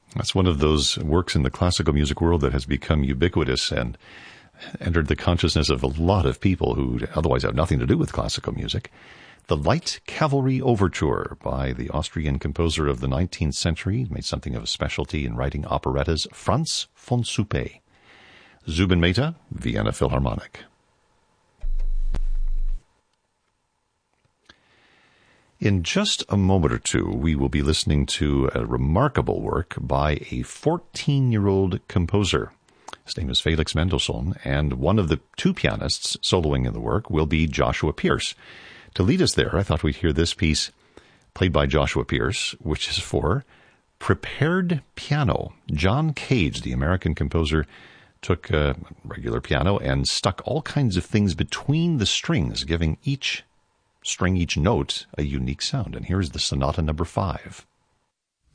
That's one of those works in the classical music world that has become ubiquitous and entered the consciousness of a lot of people who otherwise have nothing to do with classical music. The Light Cavalry Overture by the Austrian composer of the 19th century, made something of a specialty in writing operettas, Franz von Suppé. Zubin Mehta, Vienna Philharmonic. In just a moment or two, we will be listening to a remarkable work by a 14-year-old composer. His name is Felix Mendelssohn, and one of the two pianists soloing in the work will be Joshua Pierce. To lead us there, I thought we'd hear this piece played by Joshua Pierce, which is for Prepared Piano. John Cage, the American composer, took a regular piano and stuck all kinds of things between the strings, giving each string, each note, a unique sound. And here's the Sonata number 5.